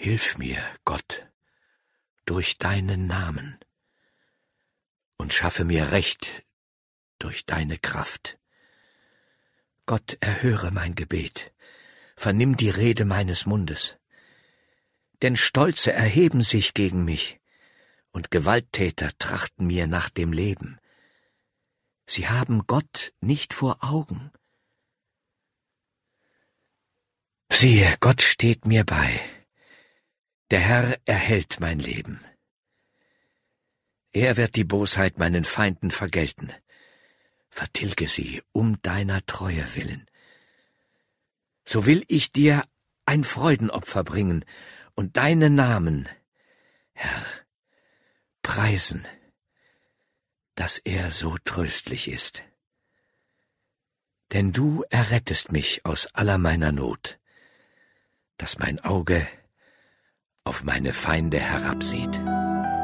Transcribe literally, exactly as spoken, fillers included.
Hilf mir, Gott, durch deinen Namen und schaffe mir Recht durch deine Kraft. Gott, erhöre mein Gebet, vernimm die Rede meines Mundes. Denn Stolze erheben sich gegen mich, und Gewalttäter trachten mir nach dem Leben. Sie haben Gott nicht vor Augen. Siehe, Gott steht mir bei. Der Herr erhält mein Leben. Er wird die Bosheit meinen Feinden vergelten. Vertilge sie um deiner Treue willen. So will ich dir ein Freudenopfer bringen und deinen Namen, Herr, preisen, dass er so tröstlich ist. Denn du errettest mich aus aller meiner Not, dass mein Auge auf meine Feinde herabsieht.